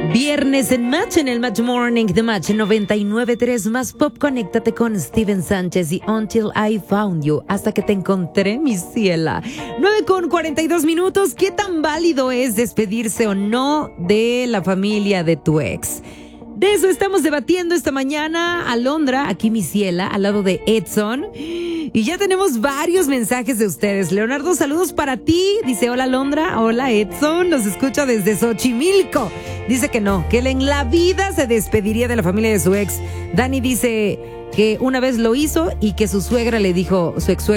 Viernes en Match, en el Match Morning de Match 99.3 más pop. Conéctate con Steven Sánchez y Until I Found You, hasta que te encontré, mi ciela. 9:42. ¿Qué tan válido es despedirse o no de la familia de tu ex? De eso estamos debatiendo esta mañana. Alondra, aquí mi ciela, al lado de Edson. Y ya tenemos varios mensajes de ustedes. Leonardo, saludos para ti. Dice, hola Alondra, hola Edson. Nos escucha desde Xochimilco. Dice que no, que él en la vida se despediría de la familia de su ex. Dani dice que una vez lo hizo y que su ex suegra le dijo,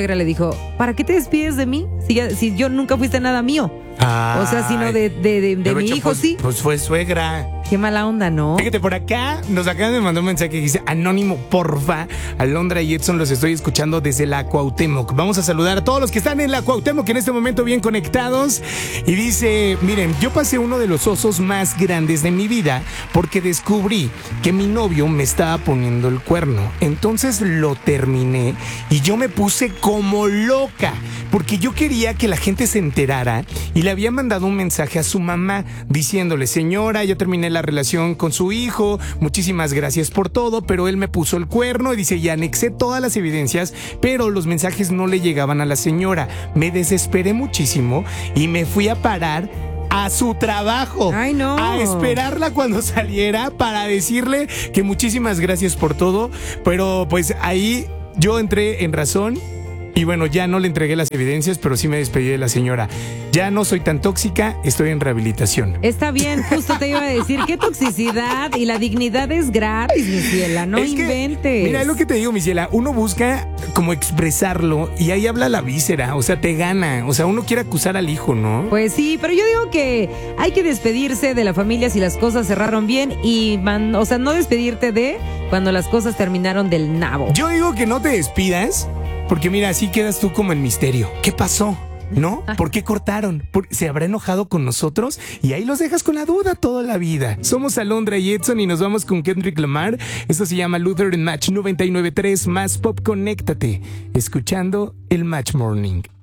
¿para qué te despides de mí? Si yo nunca fuiste nada mío. O sea, sino de mi hijo, sí. Pues fue suegra. Qué mala onda, ¿no? Fíjate, por acá nos acaban de mandar un mensaje que dice: anónimo, porfa, Alondra y Edson, los estoy escuchando desde la Cuauhtémoc. Vamos a saludar a todos los que están en la Cuauhtémoc en este momento bien conectados. Y dice: miren, yo pasé uno de los osos más grandes de mi vida porque descubrí que mi novio me estaba poniendo el cuerno. Entonces lo terminé y yo me puse como loca porque yo quería que la gente se enterara y le había mandado un mensaje a su mamá diciéndole: señora, ya terminé la relación con su hijo, muchísimas gracias por todo, pero él me puso el cuerno. Y dice, y anexé todas las evidencias, pero los mensajes no le llegaban a la señora. Me desesperé muchísimo y me fui a parar a su trabajo. Ay, no. A esperarla cuando saliera para decirle que muchísimas gracias por todo, pero pues ahí yo entré en razón. Y bueno, ya no le entregué las evidencias, pero sí me despedí de la señora. Ya no soy tan tóxica, estoy en rehabilitación. Está bien, justo te iba a decir, qué toxicidad, y la dignidad es gratis, mi ciela, no inventes. Mira, es lo que te digo, mi ciela, uno busca como expresarlo y ahí habla la víscera, o sea, te gana, o sea, uno quiere acusar al hijo, ¿no? Pues sí, pero yo digo que hay que despedirse de la familia si las cosas cerraron bien y, o sea, no despedirte de cuando las cosas terminaron del nabo. Yo digo que no te despidas, porque mira, así quedas tú como en misterio. ¿Qué pasó? ¿No? ¿Por qué cortaron? ¿Se habrá enojado con nosotros? Y ahí los dejas con la duda toda la vida. Somos Alondra y Edson y nos vamos con Kendrick Lamar. Esto se llama Luther en Match 99.3 más pop. Conéctate, escuchando el Match Morning.